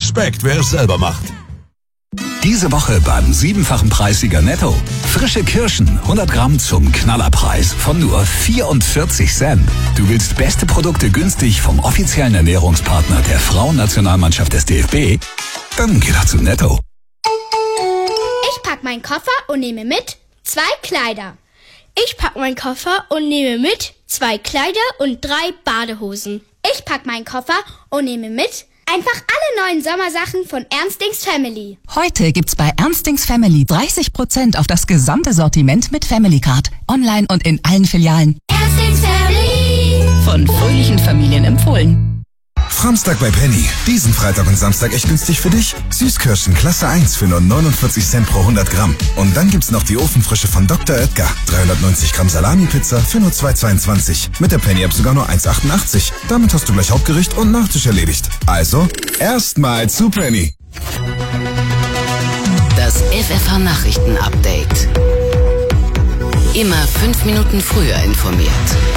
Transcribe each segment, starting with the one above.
Respekt, wer es selber macht. Diese Woche beim 7-fachen Preissieger Netto. Frische Kirschen, 100 Gramm zum Knallerpreis von nur 44 Cent. Du willst beste Produkte günstig vom offiziellen Ernährungspartner der Frauennationalmannschaft des DFB? Dann geh doch zu Netto. Ich pack meinen Koffer und nehme mit 2 Kleider. Ich pack meinen Koffer und nehme mit 2 Kleider und 3 Badehosen. Ich pack meinen Koffer und nehme mit einfach alle neuen Sommersachen von Ernstings Family. Heute gibt's bei Ernstings Family 30% auf das gesamte Sortiment mit Family Card. Online und in allen Filialen. Ernstings Family. Von fröhlichen Familien empfohlen. Framstag bei Penny. Diesen Freitag und Samstag echt günstig für dich. Süßkirschen Klasse 1 für nur 49 Cent pro 100 Gramm. Und dann gibt's noch die Ofenfrische von Dr. Oetker. 390 Gramm Salami-Pizza für nur 2,22. Mit der Penny-App sogar nur 1,88. Damit hast du gleich Hauptgericht und Nachtisch erledigt. Also, erstmal zu Penny. Das FFH-Nachrichten-Update. Immer 5 Minuten früher informiert.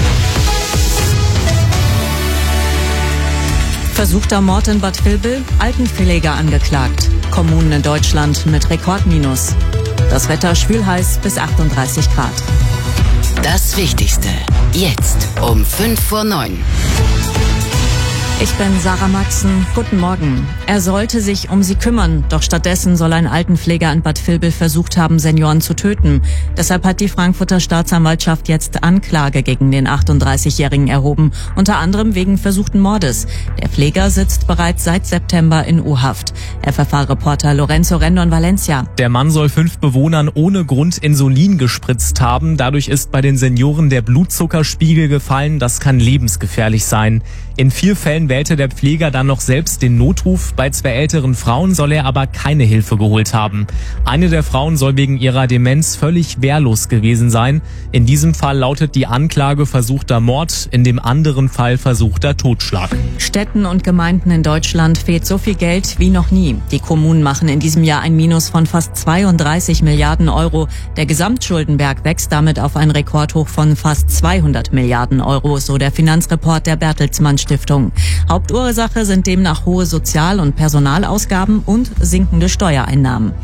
Versuchter Mord in Bad Vilbel, Altenpfleger angeklagt. Kommunen in Deutschland mit Rekordminus. Das Wetter schwül-heiß bis 38 Grad. Das Wichtigste, jetzt um 8:55. Ich bin Sarah Maxen. Guten Morgen. Er sollte sich um sie kümmern, doch stattdessen soll ein Altenpfleger in Bad Vilbel versucht haben, Senioren zu töten. Deshalb hat die Frankfurter Staatsanwaltschaft jetzt Anklage gegen den 38-Jährigen erhoben, unter anderem wegen versuchten Mordes. Der Pfleger sitzt bereits seit September in U-Haft. FFH-Reporter Lorenzo Rendon Valencia. Der Mann soll 5 Bewohnern ohne Grund Insulin gespritzt haben. Dadurch ist bei den Senioren der Blutzuckerspiegel gefallen. Das kann lebensgefährlich sein. In 4 Fällen wählte der Pfleger dann noch selbst den Notruf. Bei 2 älteren Frauen soll er aber keine Hilfe geholt haben. Eine der Frauen soll wegen ihrer Demenz völlig wehrlos gewesen sein. In diesem Fall lautet die Anklage versuchter Mord, in dem anderen Fall versuchter Totschlag. Städten und Gemeinden in Deutschland fehlt so viel Geld wie noch nie. Die Kommunen machen in diesem Jahr ein Minus von fast 32 Milliarden Euro. Der Gesamtschuldenberg wächst damit auf ein Rekordhoch von fast 200 Milliarden Euro, so der Finanzreport der Bertelsmann Stiftung. Hauptursache sind demnach hohe Sozial- und Personalausgaben und sinkende Steuereinnahmen.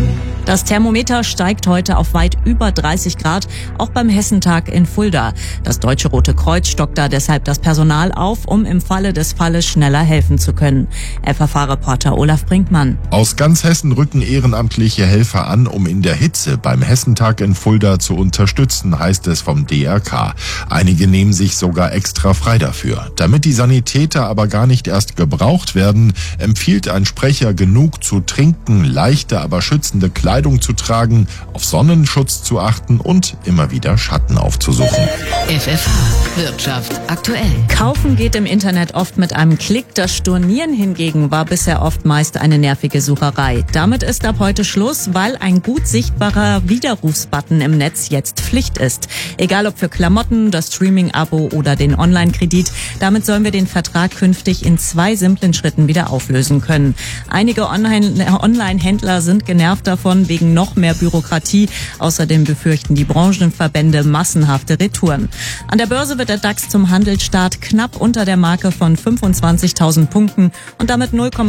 Das Thermometer steigt heute auf weit über 30 Grad, auch beim Hessentag in Fulda. Das Deutsche Rote Kreuz stockt da deshalb das Personal auf, um im Falle des Falles schneller helfen zu können. FFH-Reporter Olaf Brinkmann. Aus ganz Hessen rücken ehrenamtliche Helfer an, um in der Hitze beim Hessentag in Fulda zu unterstützen, heißt es vom DRK. Einige nehmen sich sogar extra frei dafür. Damit die Sanitäter aber gar nicht erst gebraucht werden, empfiehlt ein Sprecher, genug zu trinken, leichte, aber schützende Kleidung zu tragen, auf Sonnenschutz zu achten und immer wieder Schatten aufzusuchen. FFH Wirtschaft aktuell. Kaufen geht im Internet oft mit einem Klick. Das Stornieren hingegen war bisher oft meist eine nervige Sucherei. Damit ist ab heute Schluss, weil ein gut sichtbarer Widerrufsbutton im Netz jetzt Pflicht ist. Egal ob für Klamotten, das Streaming-Abo oder den Online-Kredit. Damit sollen wir den Vertrag künftig in 2 simplen Schritten wieder auflösen können. Einige Online-Händler sind genervt davon, wegen noch mehr Bürokratie. Außerdem befürchten die Branchenverbände massenhafte Retouren. An der Börse wird der DAX zum Handelsstart knapp unter der Marke von 25.000 Punkten und damit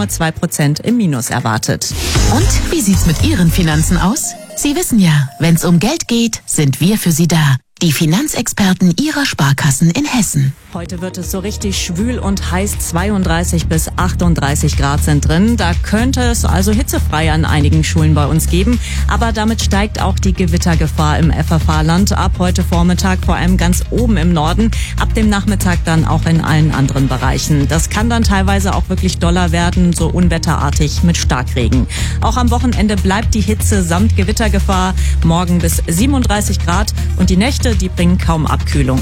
0,2% im Minus erwartet. Und wie sieht's mit Ihren Finanzen aus? Sie wissen ja, wenn's um Geld geht, sind wir für Sie da. Die Finanzexperten Ihrer Sparkassen in Hessen. Heute wird es so richtig schwül und heiß, 32 bis 38 Grad sind drin. Da könnte es also hitzefrei an einigen Schulen bei uns geben. Aber damit steigt auch die Gewittergefahr im FFH-Land. Ab heute Vormittag vor allem ganz oben im Norden, ab dem Nachmittag dann auch in allen anderen Bereichen. Das kann dann teilweise auch wirklich doller werden, so unwetterartig mit Starkregen. Auch am Wochenende bleibt die Hitze samt Gewittergefahr. Morgen bis 37 Grad und die Nächte, die bringen kaum Abkühlung.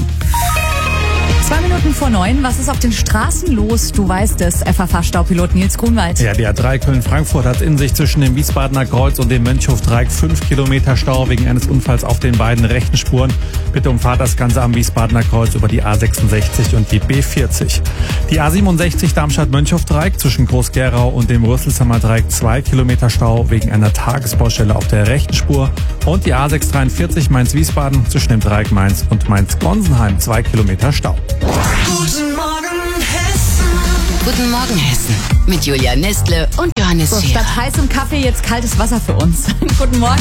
2 Minuten vor 9. Was ist auf den Straßen los? Du weißt es, FFH-Staupilot Nils Grunwald. Ja, die A3 Köln-Frankfurt hat in sich zwischen dem Wiesbadener Kreuz und dem Mönchhofdreieck 5 Kilometer Stau wegen eines Unfalls auf den beiden rechten Spuren. Bitte umfahrt das Ganze am Wiesbadener Kreuz über die A66 und die B40. Die A67 Darmstadt-Mönchhofdreieck zwischen Groß-Gerau und dem Rüsselsheimer Dreieck 2 Kilometer Stau wegen einer Tagesbaustelle auf der rechten Spur. Und die A643 Mainz-Wiesbaden zwischen dem Dreieck Mainz und Mainz-Gonsenheim 2 Kilometer Stau. Guten Morgen Hessen. Guten Morgen, Hessen. Mit Julia Nestle und Johannes So, Scherer. statt heißem Kaffee jetzt kaltes Wasser für uns. Guten Morgen.